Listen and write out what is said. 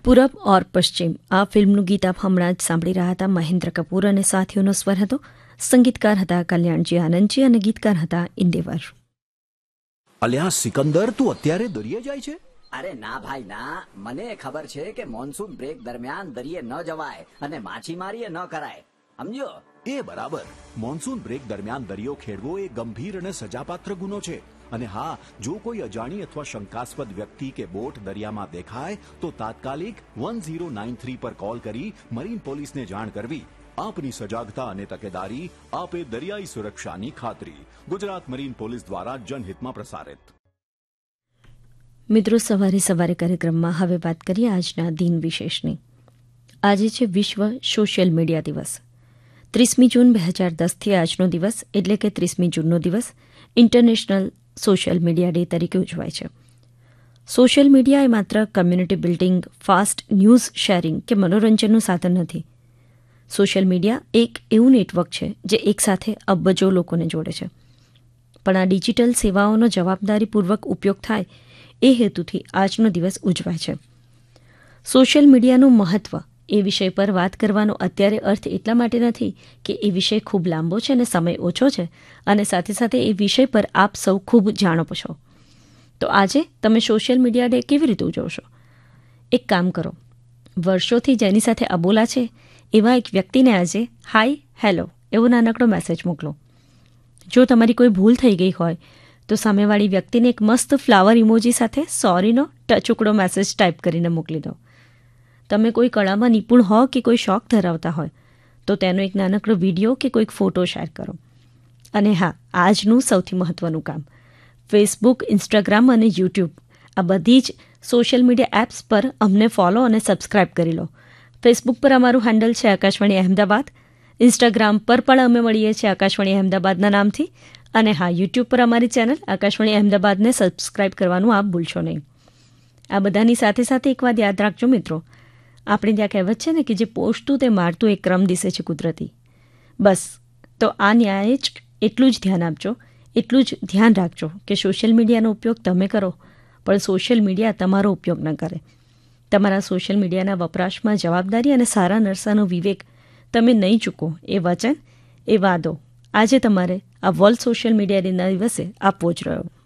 પૂરબ ઓર પશ્ચિમ આ ફિલ્મનું ગીત આપ હમણાં જ સાંભળી રહ્યા હતા. મહેન્દ્ર કપૂર અને સાથીઓનો સ્વર હતો. સંગીતકાર હતા કલ્યાણજી આનંદજી અને ગીતકાર હતા ઇન્દેવર. અલ્યા સિકંદર, તું અત્યારે દરિયે જાય છે? અરે ના ભાઈ ના, મને ખબર છે કે મોન્સૂન બ્રેક દરમિયાન દરિયે ન જવાય અને માછીમારી ન કરાય, સમજ્યો? એ બરાબર. મોન્સૂન બ્રેક દરમિયાન દરિયો ખેડવો એ ગંભીર અને સજાપાત્ર ગુનો છે. અને હા, જો કોઈ અજાણી અથવા શંકાસ્પદ વ્યક્તિ કે બોટ દરિયામાં દેખાય તો તાત્કાલિક 1093 પર કોલ કરી મરીન પોલીસને જાણ કરવી. આપની સજાગતા અને તકેદારી આપે દરિયાઈ સુરક્ષાની ખાતરી. ગુજરાત મરીન પોલીસ દ્વારા જનહિતમાં પ્રસારિત. મિત્રો, સવારે સવારે કાર્યક્રમમાં હવે વાત કરીએ આજના દિન વિશેષની. આજે છે વિશ્વ સોશિયલ મીડિયા દિવસ. 30મી જૂન 2010થી આજનો દિવસ એટલે કે 30મી જૂનનો દિવસ ઇન્ટરનેશનલ સોશિયલ મીડિયા ડે તરીકે ઉજવાય છે. સોશિયલ મીડિયા એ માત્ર community building, fast news sharing કે મનોરંજનનું સાધન નથી. સોશિયલ મીડિયા એક એવું નેટવર્ક છે જે એકસાથે અબજો લોકોને જોડે છે. પણ આ ડિજિટલ સેવાઓનો જવાબદારીપૂર્વક ઉપયોગ થાય એ હેતુથી આજનો દિવસ ઉજવાય છે. સોશિયલ મીડિયાનું મહત્વ એ વિષય પર વાત કરવાનો અત્યારે અર્થ એટલા માટે નથી કે એ વિષય ખૂબ લાંબો છે અને સમય ઓછો છે અને સાથે સાથે એ વિષય પર આપ સૌ ખૂબ જાણો છો. તો આજે તમે સોશિયલ મીડિયા ડે કેવી રીતે ઉજવશો? એક કામ કરો, વર્ષોથી જેની સાથે અબોલા છે એવા એક વ્યક્તિને આજે હાય, હેલો એવો નાનકડો મેસેજ મોકલો. જો તમારી કોઈ ભૂલ થઈ ગઈ હોય તો સામેવાળી વ્યક્તિને એક મસ્ત ફ્લાવર ઇમોજી સાથે સોરીનો ટચુકડો મેસેજ ટાઈપ કરીને મોકલી દો. તમે કોઈ કળામાં નિપુણ હો કે કોઈ શોખ ધરાવતા હોય તો તેનો એક નાનકડો વિડીયો કે કોઈક ફોટો શેર કરો. અને હા, આજનું સૌથી મહત્વનું કામ, ફેસબુક, ઇન્સ્ટાગ્રામ અને યુટ્યુબ આ બધી જ સોશિયલ મીડિયા એપ્સ પર અમને ફોલો અને સબસ્ક્રાઇબ કરી લો. ફેસબુક પર અમારું હેન્ડલ છે આકાશવાણી અહેમદાબાદ. ઇન્સ્ટાગ્રામ પર પણ અમે મળીએ છીએ આકાશવાણી અહેમદાબાદના નામથી. અને હા, યુટ્યુબ પર અમારી ચેનલ આકાશવાણી અહેમદાબાદને સબસ્ક્રાઇબ કરવાનું આપ ભૂલશો નહીં. આ બધાની સાથે સાથે એક વાત યાદ રાખજો મિત્રો, આપણે ત્યાં કહેવત છે ને કે જે પોષતું તે મારતું એક ક્રમ દિશે છે કુદરતી. બસ, તો આ ન્યાય જ એટલું જ ધ્યાન આપજો, એટલું જ ધ્યાન રાખજો કે સોશિયલ મીડિયાનો ઉપયોગ તમે કરો પણ સોશિયલ મીડિયા તમારો ઉપયોગ ન કરે. તમારા સોશિયલ મીડિયાના વપરાશમાં જવાબદારી અને સારા નરસાનો વિવેક તમે નહીં ચૂકો એ વચન, એ વાદો આજે તમારે આ વર્લ્ડ સોશિયલ મીડિયા ડેના દિવસે આપવો જ રહ્યો.